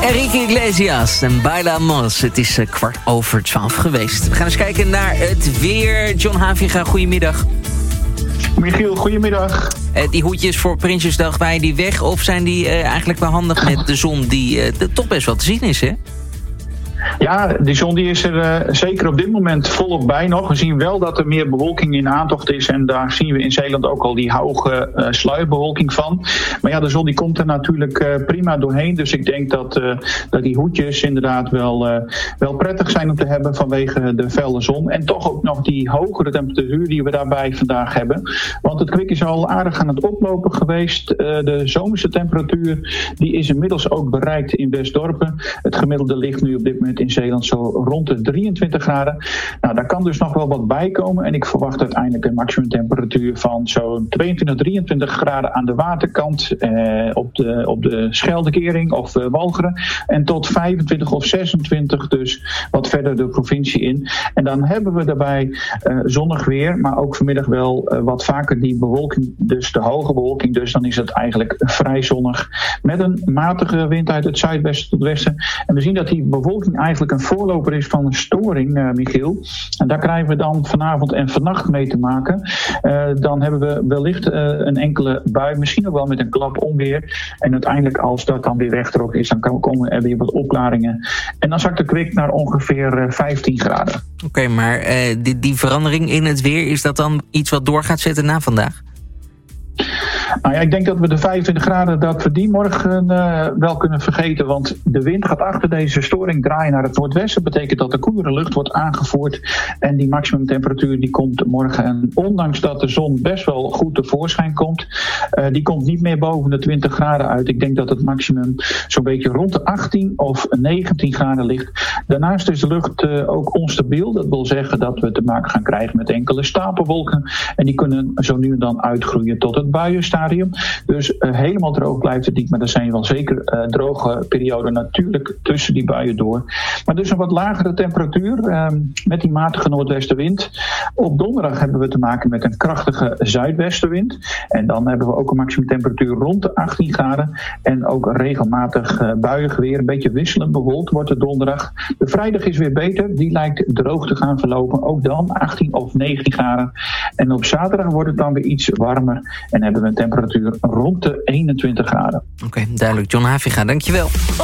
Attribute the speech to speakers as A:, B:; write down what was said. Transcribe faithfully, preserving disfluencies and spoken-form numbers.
A: Enrique Iglesias en Bailamos. Het is uh, kwart over twaalf geweest. We gaan eens kijken naar het weer. John Haviga, goedemiddag.
B: Michiel, goedemiddag.
A: Uh, die hoedjes voor Prinsjesdag, waaien die weg? Of zijn die uh, eigenlijk wel handig met de zon die uh, toch best wel te zien is, hè?
B: Ja, die zon die is er uh, zeker op dit moment volop bij nog. We zien wel dat er meer bewolking in aantocht is. En daar zien we in Zeeland ook al die hoge uh, sluierbewolking van. Maar ja, de zon die komt er natuurlijk uh, prima doorheen. Dus ik denk dat, uh, dat die hoedjes inderdaad wel, uh, wel prettig zijn om te hebben vanwege de felle zon. En toch ook nog die hogere temperatuur die we daarbij vandaag hebben. Want het kwik is al aardig aan het oplopen geweest. Uh, de zomerse temperatuur die is inmiddels ook bereikt in Westdorpen. Het gemiddelde ligt nu op dit moment in Zeeland zo rond de drieëntwintig graden. Nou, daar kan dus nog wel wat bij komen. En ik verwacht uiteindelijk een maximumtemperatuur van zo'n tweeëntwintig, drieëntwintig graden aan de waterkant. Eh, op de, op de Scheldekering of uh, Walcheren. En tot vijfentwintig of zesentwintig dus wat verder de provincie in. En dan hebben we daarbij uh, zonnig weer. Maar ook vanmiddag wel uh, wat vaker die bewolking. Dus de hoge bewolking. Dus dan is het eigenlijk vrij zonnig. Met een matige wind uit het zuidwesten tot westen. En we zien dat die bewolking eigenlijk een voorloper is van een storing, uh, Michiel. En daar krijgen we dan vanavond en vannacht mee te maken. Uh, dan hebben we wellicht uh, een enkele bui, misschien ook wel met een klap onweer. En uiteindelijk, als dat dan weer weggetrokken is, dan komen er weer wat opklaringen. En dan zakt de kwik naar ongeveer uh, vijftien graden.
A: Oké, okay, maar uh, die, die verandering in het weer, is dat dan iets wat door gaat zetten na vandaag?
B: Nou ja, ik denk dat we de vijfentwintig graden, dat we die morgen uh, wel kunnen vergeten. Want de wind gaat achter deze storing draaien naar het noordwesten. Dat betekent dat de koelere lucht wordt aangevoerd. En die maximumtemperatuur die komt morgen. En ondanks dat de zon best wel goed tevoorschijn komt. Uh, die komt niet meer boven de twintig graden uit. Ik denk dat het maximum zo'n beetje rond de achttien of negentien graden ligt. Daarnaast is de lucht uh, ook onstabiel. Dat wil zeggen dat we te maken gaan krijgen met enkele stapelwolken. En die kunnen zo nu en dan uitgroeien tot het buienstadium. Dus uh, helemaal droog blijft het niet. Maar er zijn wel zeker uh, droge perioden natuurlijk tussen die buien door. Maar dus een wat lagere temperatuur uh, met die matige noordwestenwind. Op donderdag hebben we te maken met een krachtige zuidwestenwind. En dan hebben we ook een maximumtemperatuur rond de achttien graden. En ook regelmatig uh, buiig weer. Een beetje wisselend bewolkt wordt het donderdag. De vrijdag is weer beter. Die lijkt droog te gaan verlopen. Ook dan achttien of negentien graden. En op zaterdag wordt het dan weer iets warmer. En hebben we een temperatuur rond de eenentwintig graden.
A: Oké, okay, duidelijk. John Haviga, dankjewel.